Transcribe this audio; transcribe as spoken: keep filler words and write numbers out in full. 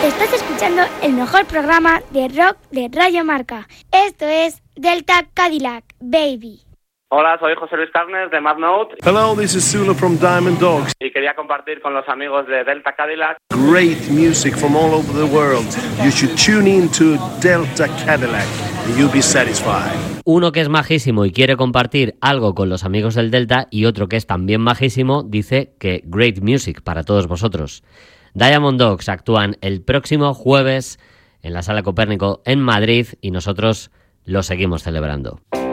Estás escuchando el mejor programa de rock de Radio Marca. Esto es Delta Cadillac, baby. Hola, soy José Luis Carnes de Mad Note. Hello, this is Zulu from Diamond Dogs. Y quería compartir con los amigos de Delta Cadillac. Great music from all over the world. You should tune in to Delta Cadillac and you'll be satisfied. Uno que es majísimo y quiere compartir algo con los amigos del Delta, y otro que es también majísimo dice que great music para todos vosotros. Diamond Dogs actúan el próximo jueves en la Sala Copérnico en Madrid y nosotros lo seguimos celebrando.